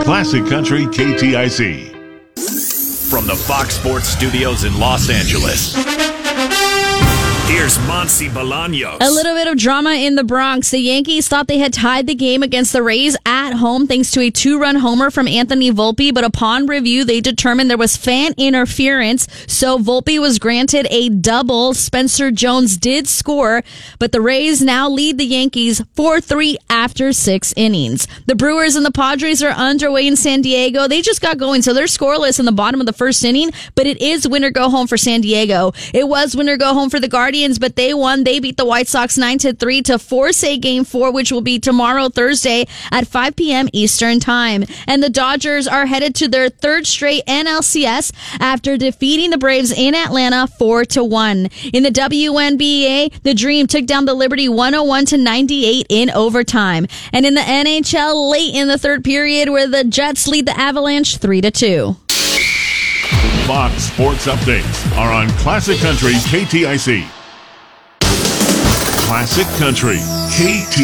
Classic Country KTIC. From the Fox Sports Studios in Los Angeles, here's Monty Bolaños. A little bit of drama in the Bronx. The Yankees thought they had tied the game against the Rays at home thanks to a 2-run homer from Anthony Volpe, but upon review, they determined there was fan interference, so Volpe was granted a double. Spencer Jones did score, but the Rays now lead the Yankees 4-3 after 6 innings. The Brewers and the Padres are underway in San Diego. They just got going, so they're scoreless in the bottom of the first inning, but it is winner go home for San Diego. It was winner go home for the Guardians, but they won. They beat the White Sox 9-3 to force a Game 4, which will be tomorrow, Thursday, at 5 p.m. Eastern Time. And the Dodgers are headed to their third straight NLCS after defeating the Braves in Atlanta 4-1. In the WNBA, the Dream took down the Liberty 101-98 in overtime. And in the NHL, late in the third period, where the Jets lead the Avalanche 3-2. Fox Sports Updates are on Classic Country KTIC. Classic Country KTIC.